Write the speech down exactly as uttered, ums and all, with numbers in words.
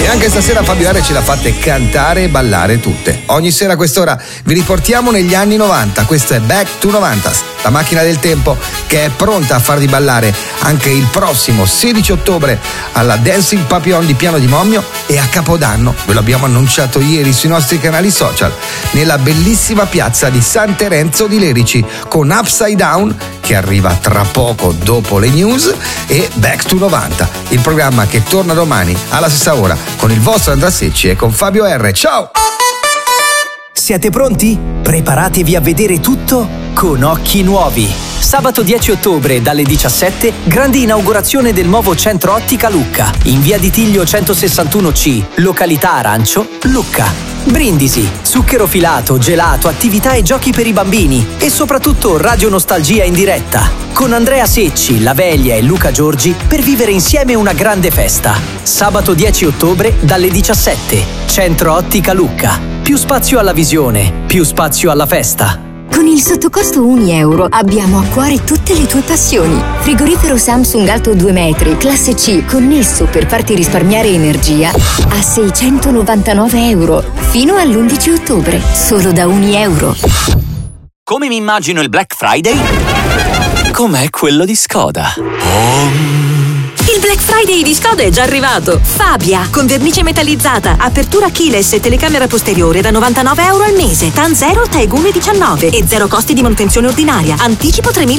anche stasera Fabio R ce la fate cantare e ballare tutte. Ogni sera a quest'ora vi riportiamo negli anni novanta. Questo è Back to novanta, la macchina del tempo che è pronta a farvi ballare anche il prossimo sedici ottobre alla Dancing Papillon di Piano di Mommio e a Capodanno, ve l'abbiamo annunciato ieri sui nostri canali social, nella bellissima piazza di San Terenzo di Lerici con Upside Down che arriva tra poco dopo le news e Back to novanta, il programma che torna domani alla stessa ora con il vostro Andrea Secci e con Fabio R. Ciao! Siete pronti? Preparatevi a vedere tutto con occhi nuovi. Sabato dieci ottobre dalle diciassette, grande inaugurazione del nuovo centro ottica Lucca, in via di Tiglio centosessantuno C, località Arancio, Lucca. Brindisi, zucchero filato, gelato, attività e giochi per i bambini e soprattutto Radio Nostalgia in diretta, con Andrea Secci, La Veglia e Luca Giorgi per vivere insieme una grande festa. Sabato dieci ottobre dalle diciassette, Centro Ottica Lucca. Più spazio alla visione, più spazio alla festa. Con il sottocosto un euro abbiamo a cuore tutte le tue passioni. Frigorifero Samsung alto due metri, classe C, connesso per farti risparmiare energia a seicentonovantanove euro. Fino all'undici ottobre, solo da un euro. Come mi immagino il Black Friday? Com'è quello di Skoda. Oh. Il Black Friday di Skoda è già arrivato. Fabia, con vernice metallizzata, apertura keyless e telecamera posteriore da novantanove euro al mese. TAN zero, T E G U M diciannove e zero costi di manutenzione ordinaria. Anticipo tremila